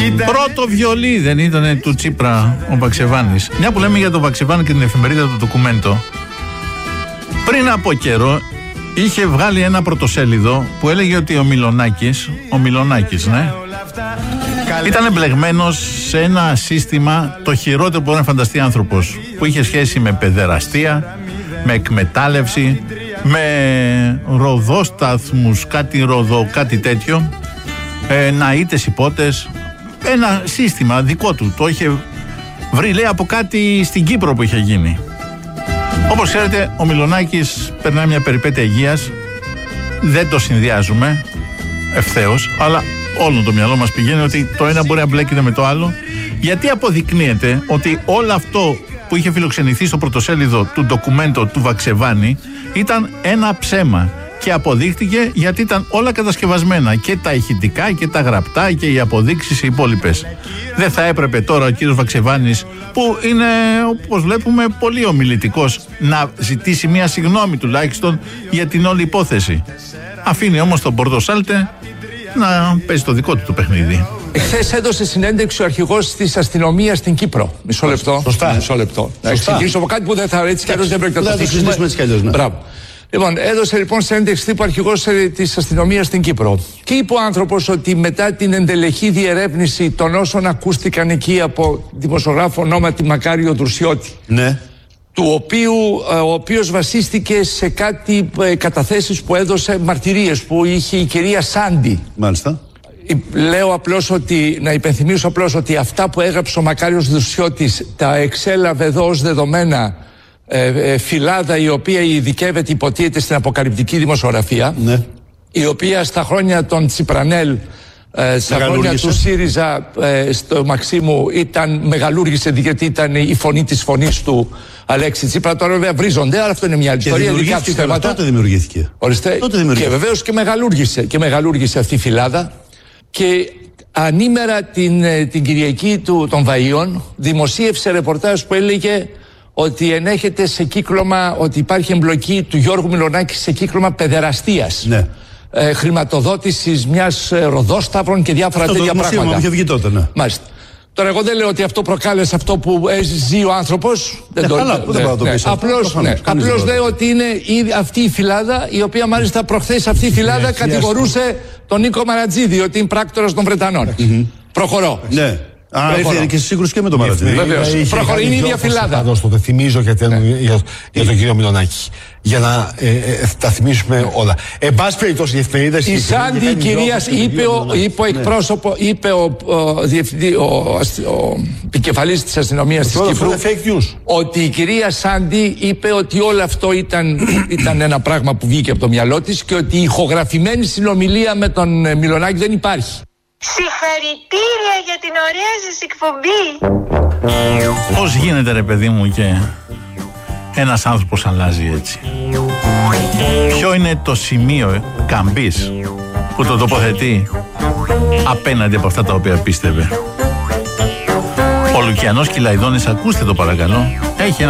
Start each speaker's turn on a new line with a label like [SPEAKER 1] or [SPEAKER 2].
[SPEAKER 1] Πρώτο βιολί δεν ήταν του Τσίπρα ο Βαξεβάνης? Μια που λέμε για τον Βαξεβάνη και την εφημερίδα του Ντοκουμέντο, πριν από καιρό είχε βγάλει ένα πρωτοσέλιδο που έλεγε ότι ο Μιλονάκης, ναι, ήταν εμπλεγμένος σε ένα σύστημα το χειρότερο που μπορεί να φανταστεί άνθρωπος, που είχε σχέση με παιδεραστία, με εκμετάλλευση, με ροδόσταθμους, κάτι τέτοιο, ναΐτες υπότες, ένα σύστημα δικό του. Το είχε βρει, λέει, από κάτι στην Κύπρο που είχε γίνει. Όπως ξέρετε, ο Μιλονάκης περνάει μια περιπέτεια υγείας. Δεν το συνδυάζουμε ευθέως, αλλά όλο το μυαλό μας πηγαίνει ότι το ένα μπορεί να μπλέκεται με το άλλο, γιατί αποδεικνύεται ότι όλο αυτό που είχε φιλοξενηθεί στο πρωτοσέλιδο του ντοκουμέντο του Βαξεβάνη ήταν ένα ψέμα. Και αποδείχτηκε γιατί ήταν όλα κατασκευασμένα, και τα ηχητικά και τα γραπτά και οι αποδείξεις οι υπόλοιπες. Δεν θα έπρεπε τώρα ο κύριος Βαξεβάνης, που είναι, όπως βλέπουμε, πολύ ομιλητικός, να ζητήσει μια συγγνώμη τουλάχιστον για την όλη υπόθεση? Αφήνει όμως τον Πορτοσάλτε να παίζει το δικό του το παιχνίδι.
[SPEAKER 2] Εχθές έδωσε συνέντευξη ο αρχηγός της αστυνομίας στην Κύπρο. Μισό λεπτό. Μισό λεπτό. Να εξηγήσω από κάτι που δεν θα, έτσι κι αλλιώς δεν πρέπει να το συζητήσουμε. Μπράβο. Λοιπόν, έδωσε συνέντευξη τύπου αρχηγός της αστυνομίας στην Κύπρο. Και είπε ο άνθρωπος ότι μετά την εντελεχή διερεύνηση των όσων ακούστηκαν εκεί από δημοσιογράφο ονόματι Μακάριο Δρουσιώτη, ναι, ο οποίος βασίστηκε σε κάτι καταθέσεις που έδωσε, μαρτυρίες που είχε η κυρία Σάντι. Μάλιστα. Λέω απλώς ότι, να υπενθυμίσω απλώς ότι αυτά που έγραψε ο Μακάριος Δρουσιώτης τα εξέλαβε εδώ ως δεδομένα φυλάδα, η οποία ειδικεύεται, υποτίθεται, στην αποκαλυπτική δημοσιογραφία, ναι, η οποία στα χρόνια των Τσιπρανέλ, στα χρόνια του ΣΥΡΙΖΑ, στο Μαξίμου, μεγαλούργησε, γιατί ήταν η φωνή της φωνής του Αλέξη Τσίπρα. Τώρα βέβαια βρίζονται, αλλά αυτό είναι μια άλλη ιστορία.
[SPEAKER 3] Τότε δημιουργήθηκε.
[SPEAKER 2] Ορίστε. Και βεβαίως και μεγαλούργησε αυτή η φυλάδα. Και ανήμερα την Κυριακή των Βαΐων δημοσίευσε ρεπορτάζ που έλεγε ότι ενέχεται σε κύκλωμα, ότι υπάρχει εμπλοκή του Γιώργου Μιλονάκη σε κύκλωμα παιδεραστίας, ναι, χρηματοδότησης μιας Ροδόσταυρων και διάφορα τέτοια πράγματα.
[SPEAKER 3] Αυτό είχε βγει τότε, ναι.
[SPEAKER 2] Μάλιστα. Τώρα εγώ δεν λέω ότι αυτό προκάλεσε αυτό που ζει ο άνθρωπος. Απλώς λέω ότι είναι αυτή η φυλάδα, η οποία μάλιστα προχθές αυτή η φυλάδα κατηγορούσε τον Νίκο Μαρατζίδη ότι είναι πράκτορας των Βρετανών. Προχωρώ.
[SPEAKER 3] Ναι. Ήρθε και στη σύγκρουση και με τον Μαρατζίδη.
[SPEAKER 2] Βεβαίως. Προχωρεί, είναι η ίδια φυλάδα.
[SPEAKER 4] Το θυμίζω για τον κύριο Μιλονάκη. Για να τα θυμίσουμε όλα. Εν πάση περιπτώσει, οι εφημερίδες.
[SPEAKER 2] Η Σάντι, η κυρία, είπε ο εκπρόσωπο, είπε ο επικεφαλής της αστυνομίας της Κύπρου, ότι η κυρία Σάντι είπε ότι όλο αυτό ήταν ένα πράγμα που βγήκε από το μυαλό της και ότι η ηχογραφημένη συνομιλία με τον Μιλονάκη δεν υπάρχει.
[SPEAKER 5] Συγχαρητήρια για την ωραία σας εκπομπή.
[SPEAKER 1] Πώς γίνεται, ρε παιδί μου, και ένας άνθρωπος αλλάζει έτσι? Ποιο είναι το σημείο καμπής που το τοποθετεί απέναντι από αυτά τα οποία πίστευε? Ο Λουκιανός Κυλαϊδόνης, ακούστε το παρακαλώ, έχει ένα